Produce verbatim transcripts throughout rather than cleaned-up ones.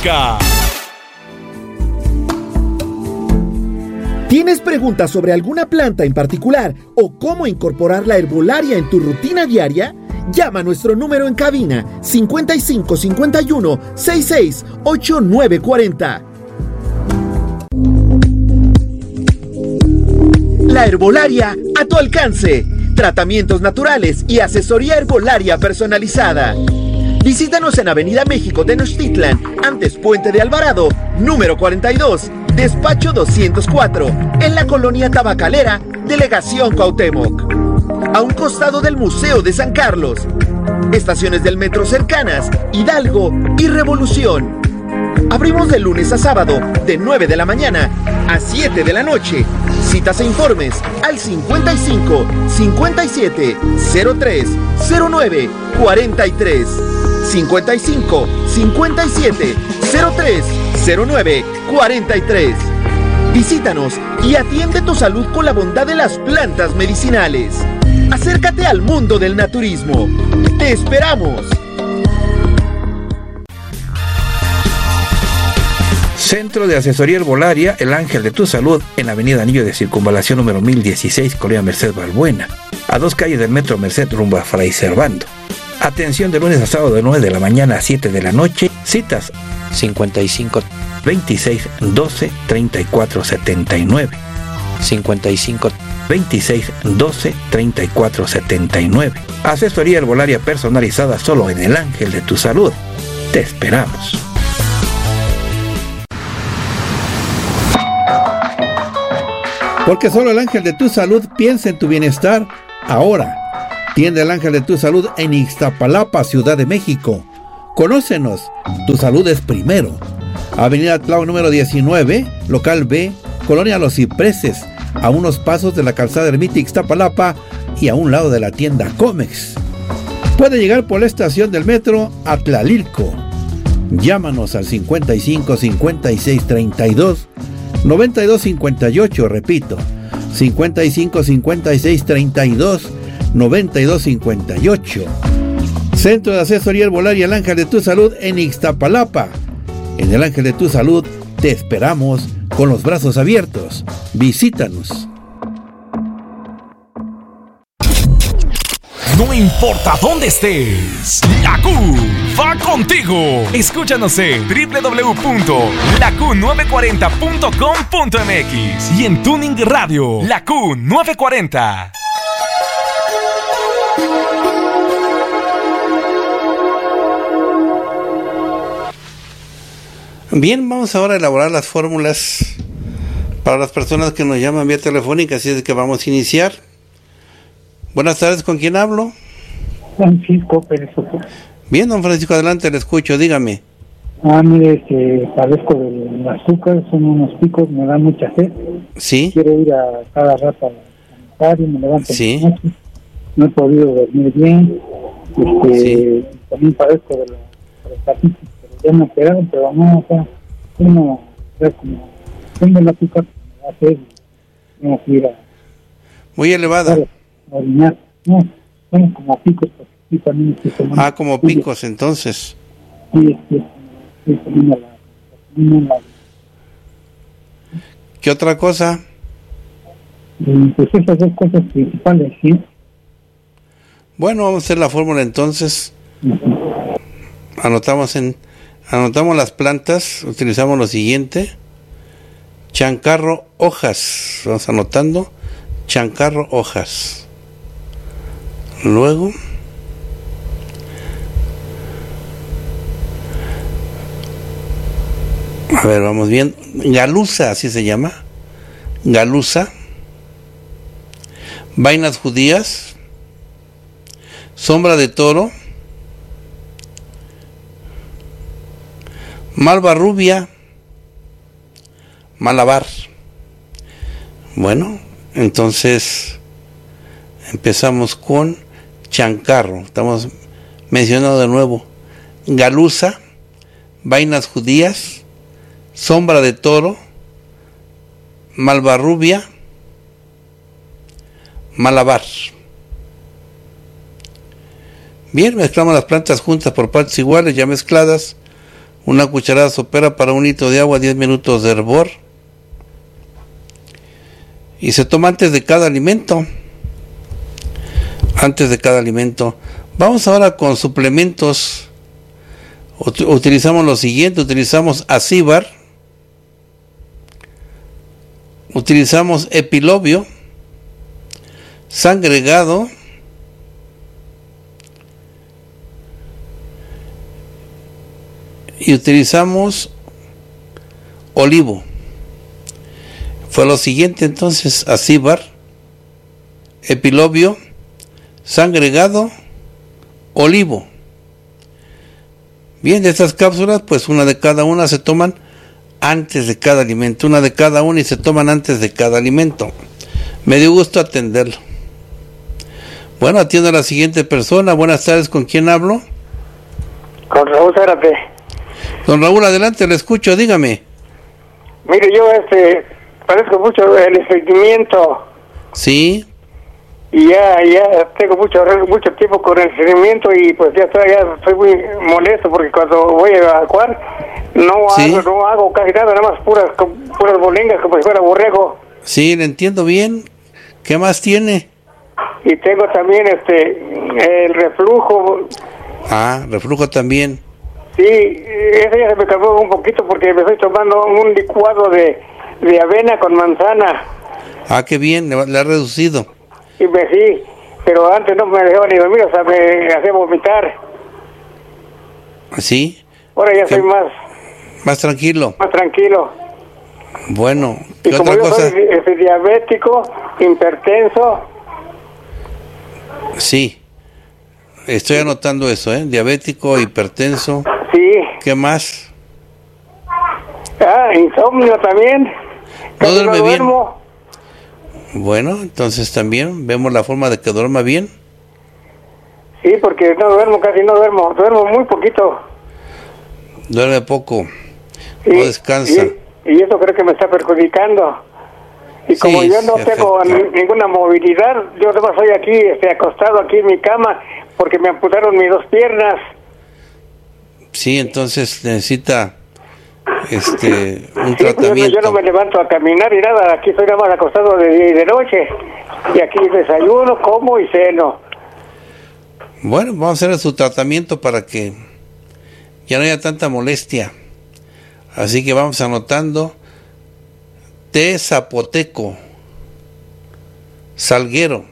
nunca. ¿Tienes preguntas sobre alguna planta en particular o cómo incorporar la herbolaria en tu rutina diaria? Llama a nuestro número en cabina cincuenta y cinco cincuenta y uno sesenta y seis ochenta y nueve cuarenta. La herbolaria a tu alcance. Tratamientos naturales y asesoría herbolaria personalizada. Visítanos en Avenida México Tenochtitlan, antes Puente de Alvarado, número cuarenta y dos, despacho doscientos cuatro, en la colonia Tabacalera, Delegación Cuauhtémoc. A un costado del Museo de San Carlos. Estaciones del metro cercanas, Hidalgo y Revolución. Abrimos de lunes a sábado, de nueve de la mañana a siete de la noche. Citas e informes al cincuenta y cinco, cincuenta y siete, cero tres, cero nueve, cuarenta y tres. cincuenta y cinco, cincuenta y siete, cero tres, cero nueve, cuarenta y tres. Visítanos y atiende tu salud con la bondad de las plantas medicinales. Acércate al mundo del naturismo. ¡Te esperamos! Centro de Asesoría Herbolaria El Ángel de tu Salud, en Avenida Anillo de Circunvalación número mil dieciséis, Colonia Merced Balbuena, a dos calles del Metro Merced rumbo a Fray Servando. Atención de lunes a sábado de nueve de la mañana a siete de la noche. Citas cincuenta y cinco, veintiséis, doce, treinta y cuatro, setenta y nueve. cincuenta y cinco, veintiséis, doce, treinta y cuatro, setenta y nueve. Asesoría herbolaria personalizada solo en El Ángel de tu Salud. Te esperamos. Porque solo El Ángel de tu Salud piensa en tu bienestar ahora. Tienda El Ángel de tu Salud en Ixtapalapa, Ciudad de México. Conócenos, tu salud es primero. Avenida Tláhuac número diecinueve, local B, Colonia Los Cipreses, a unos pasos de la calzada Ermita Ixtapalapa y a un lado de la tienda Comex. Puede llegar por la estación del metro a Tlalilco. Llámanos al cincuenta y cinco, cincuenta y seis, treinta y dos, noventa y dos, cincuenta y ocho, repito, cincuenta y cinco, cincuenta y seis, treinta y dos, noventa y dos, cincuenta y ocho. Centro de Asesoría Herbolaria El Ángel de tu Salud en Ixtapalapa. En El Ángel de tu Salud te esperamos con los brazos abiertos. Visítanos. No importa dónde estés, la Q va contigo. Escúchanos en doble u doble u doble u punto la q nueve cuarenta punto com punto m x y en Tuning Radio, La Q nueve cuarenta. Bien, vamos ahora a elaborar las fórmulas para las personas que nos llaman vía telefónica, así es que vamos a iniciar. Buenas tardes, ¿con quién hablo? Francisco Pérez Soto. Bien, don Francisco, adelante, le escucho, dígame. Ah, mire, que padezco del azúcar, son unos picos, me da mucha sed. Sí. Quiero ir a cada rato a cantar y me levanto. Sí. En la noche. No he podido dormir bien. Este, Sí. También padezco de la prostatitis, pero ya me operaron, pero no, o sea, uno, o sea, como tengo el azúcar, me da sed, tengo que ir a... Muy elevada. a orinar. No, son como picos, porque sí, también estoy tomando. Ah, como picos, entonces. Sí, sí, estoy tomando la... la ¿Qué otra cosa? Y pues esas dos cosas principales, ¿sí? Bueno, vamos a hacer la fórmula entonces. Uh-huh. Anotamos en anotamos las plantas, utilizamos lo siguiente: chancarro, hojas. Vamos anotando chancarro, hojas. Luego a ver, vamos bien. Galuza, así se llama. Galuza. Vainas judías. Sombra de toro. Malva rubia. Malabar. Bueno, entonces empezamos con chancarro. Estamos mencionando de nuevo galuza, vainas judías, sombra de toro, malva rubia, malabar. Bien, mezclamos las plantas juntas por partes iguales, ya mezcladas. una cucharada sopera para un litro de agua, diez minutos de hervor. Y se toma antes de cada alimento. Antes de cada alimento. Vamos ahora con suplementos. Ut- utilizamos lo siguiente. Utilizamos acíbar. Utilizamos epilobio. Sangregado. Y utilizamos olivo. Fue lo siguiente entonces: acíbar, epilobio, sangregado, olivo. Bien, de estas cápsulas, pues una de cada una se toman antes de cada alimento, una de cada una y se toman antes de cada alimento. Me dio gusto atenderlo. Bueno, atiendo a la siguiente persona. Buenas tardes, ¿con quién hablo? Con Raúl Zárate. Don Raúl, adelante, le escucho, dígame. Mire, yo este padezco mucho el estreñimiento. Sí. Y ya ya tengo mucho mucho tiempo con el estreñimiento y pues ya estoy, ya estoy muy molesto porque cuando voy a evacuar no Sí. hago no hago casi nada, nada más puras puras bolingas como si fuera borrego. Sí, le entiendo bien. ¿Qué más tiene? Y tengo también este el reflujo. Ah, reflujo también. Sí, ese ya se me calmó un poquito porque me estoy tomando un licuado de, de avena con manzana. Ah, qué bien, le, le ha reducido. Y me sí, pero antes no me dejaba ni dormir, o sea, me hacía vomitar. ¿Sí? Ahora ya ¿Qué? soy más, Más tranquilo. más tranquilo. Bueno, Y ¿qué como otra yo cosa? soy este, diabético, hipertenso, Sí. Estoy anotando eso, ¿eh? Diabético, hipertenso. sí. ¿Qué más? Ah, insomnio también. Casi duerme bien. duermo. Bueno, entonces también vemos la forma de que duerma bien. Sí, porque no duermo, casi no duermo. Duermo muy poquito. Duerme poco. Sí, No descansa. Y, y eso creo que me está perjudicando. Y como Sí, yo no se tengo afecta. ni- ninguna movilidad, yo además estoy aquí este, acostado aquí en mi cama porque me amputaron mis dos piernas. Sí, entonces necesita este un Sí, pues yo, no- tratamiento. yo no me levanto a caminar y nada, aquí estoy nada más acostado de día y de noche. Y aquí desayuno, como y ceno. Bueno, vamos a hacer su tratamiento para que ya no haya tanta molestia. Así que vamos anotando: té zapoteco, salguero,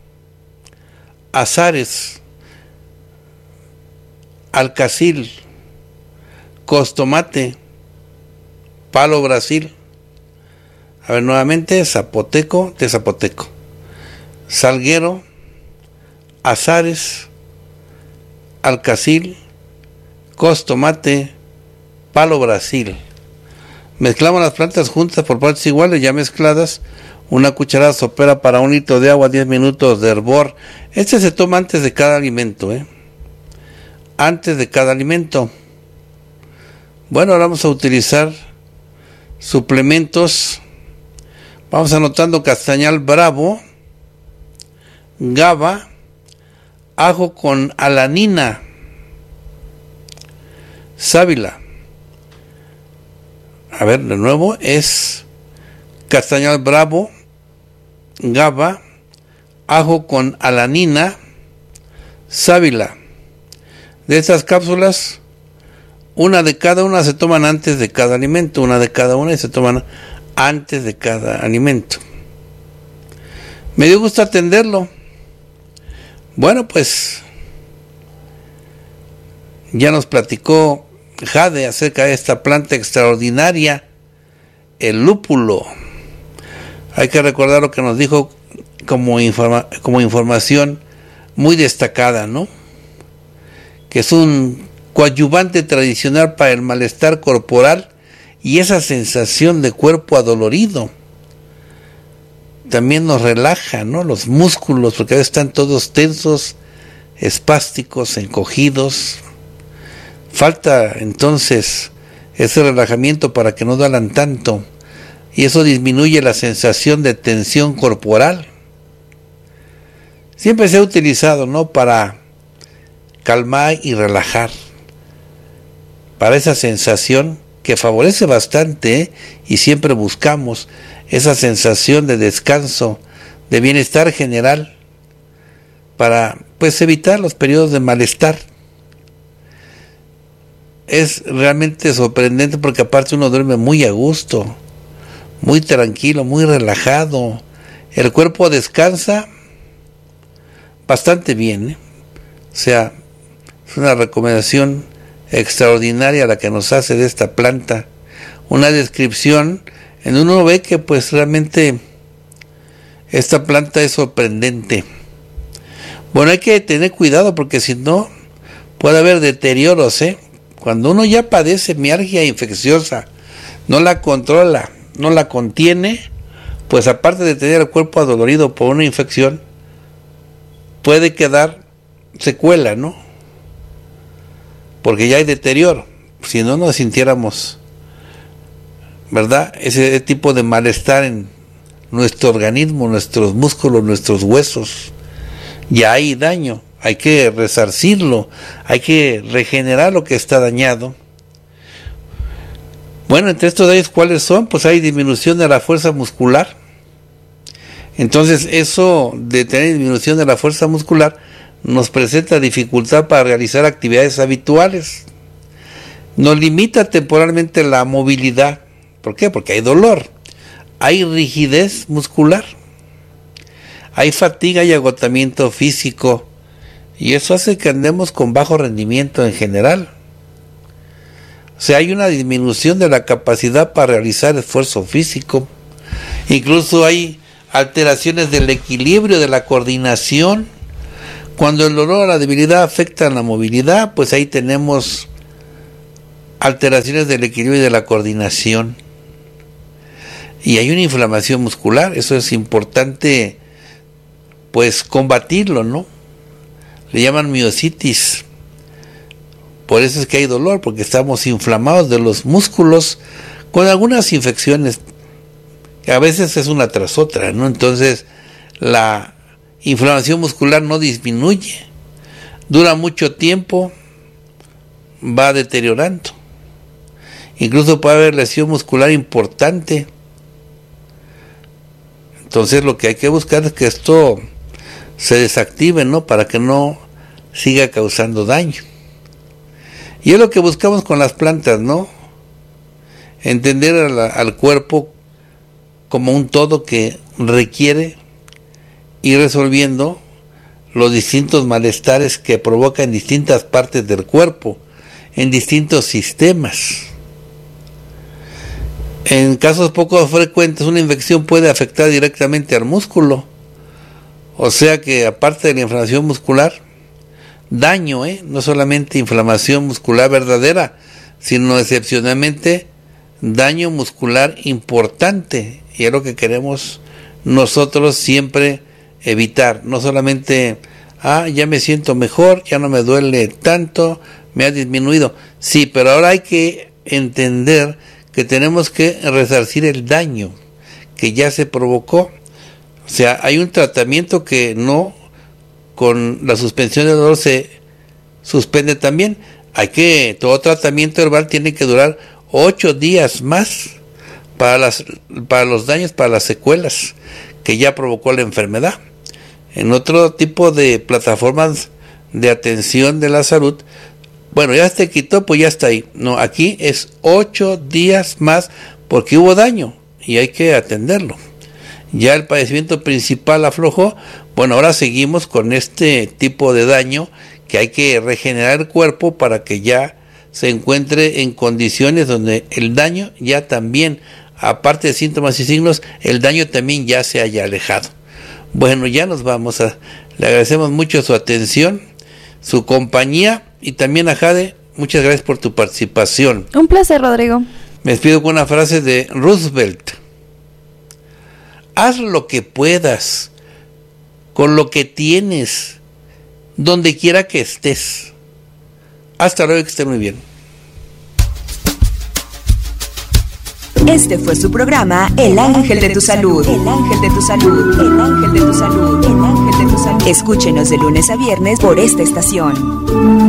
azares, alcacil, costomate, palo Brasil. A ver, nuevamente: zapoteco, té zapoteco, salguero, azares, alcacil, costomate, palo Brasil. Mezclamos las plantas juntas por partes iguales, ya mezcladas. Una cucharada sopera para un litro de agua, diez minutos de hervor. Este se toma antes de cada alimento, ¿eh? Antes de cada alimento. Bueno, ahora vamos a utilizar suplementos. Vamos anotando: castañal bravo, GABA, ajo con alanina, sábila. A ver, de nuevo, es castañal bravo, GABA, ajo con alanina, sábila. De estas cápsulas, una de cada una se toman antes de cada alimento, una de cada una y se toman antes de cada alimento. Me dio gusto atenderlo. Bueno, pues ya nos platicó Jade acerca de esta planta extraordinaria, el lúpulo. Hay que recordar lo que nos dijo como, informa, como información muy destacada, ¿no? Que es un coadyuvante tradicional para el malestar corporal y esa sensación de cuerpo adolorido. También nos relaja, ¿no? Los músculos, porque a veces están todos tensos, espásticos, encogidos. Falta entonces ese relajamiento para que no duelan tanto, y eso disminuye la sensación de tensión corporal. Siempre se ha utilizado, ¿no?, para calmar y relajar, para esa sensación que favorece bastante, ¿eh? Y siempre buscamos esa sensación de descanso, de bienestar general, para pues evitar los periodos de malestar. Es realmente sorprendente porque aparte uno duerme muy a gusto, muy tranquilo, muy relajado. El cuerpo descansa bastante bien, ¿eh? O sea, es una recomendación extraordinaria la que nos hace de esta planta. Una descripción en donde uno ve que pues realmente esta planta es sorprendente. Bueno, hay que tener cuidado porque si no puede haber deterioros, ¿eh? Cuando uno ya padece mialgia infecciosa, no la controla, no la contiene, pues aparte de tener el cuerpo adolorido por una infección, puede quedar secuela, ¿no? Porque ya hay deterioro. Si no nos sintiéramos, ¿verdad?, ese tipo de malestar en nuestro organismo, nuestros músculos, nuestros huesos, ya hay daño. Hay que resarcirlo, hay que regenerar lo que está dañado. Bueno, entre estos daños, ¿cuáles son? Pues hay disminución de la fuerza muscular. Entonces, eso de tener disminución de la fuerza muscular nos presenta dificultad para realizar actividades habituales. Nos limita temporalmente la movilidad. ¿Por qué? Porque hay dolor, hay rigidez muscular, hay fatiga y agotamiento físico. Y eso hace que andemos con bajo rendimiento en general. O sea, hay una disminución de la capacidad para realizar esfuerzo físico. Incluso hay alteraciones del equilibrio, de la coordinación. Cuando el dolor o la debilidad afectan la movilidad, pues ahí tenemos alteraciones del equilibrio y de la coordinación. Y hay una inflamación muscular. Eso es importante, pues, combatirlo, ¿no? Le llaman miositis. Por eso es que hay dolor, porque estamos inflamados de los músculos con algunas infecciones, que a veces es una tras otra, ¿no? Entonces, la inflamación muscular no disminuye, dura mucho tiempo, va deteriorando. Incluso puede haber lesión muscular importante. Entonces, lo que hay que buscar es que esto se desactive, ¿no?, para que no siga causando daño. Y es lo que buscamos con las plantas, ¿no? Entender a la, al cuerpo como un todo que requiere ir resolviendo los distintos malestares que provoca en distintas partes del cuerpo, en distintos sistemas. En casos poco frecuentes, una infección puede afectar directamente al músculo. O sea que aparte de la inflamación muscular, daño, ¿eh? No solamente inflamación muscular verdadera, sino excepcionalmente daño muscular importante. Y es lo que queremos nosotros siempre evitar. No solamente, ah, ya me siento mejor, ya no me duele tanto, me ha disminuido. Sí, pero ahora hay que entender que tenemos que resarcir el daño que ya se provocó. O sea, hay un tratamiento que no, con la suspensión de dolor se suspende también. Hay que, todo tratamiento herbal tiene que durar ocho días más para las, para los daños, para las secuelas que ya provocó la enfermedad. En otro tipo de plataformas de atención de la salud, bueno, ya se quitó, pues ya está ahí. No, aquí es ocho días más porque hubo daño y hay que atenderlo. Ya el padecimiento principal aflojó, bueno, ahora seguimos con este tipo de daño que hay que regenerar el cuerpo para que ya se encuentre en condiciones donde el daño ya también, aparte de síntomas y signos, el daño también ya se haya alejado. Bueno, ya nos vamos a, le agradecemos mucho su atención, su compañía y también a Jade, muchas gracias por tu participación. Un placer, Rodrigo. Me despido con una frase de Roosevelt. Haz lo que puedas, con lo que tienes, donde quiera que estés. Hasta luego, que esté muy bien. Este fue su programa El Ángel de tu Salud. El Ángel de tu Salud. El Ángel de tu Salud. El Ángel de tu Salud. Escúchenos de lunes a viernes por esta estación.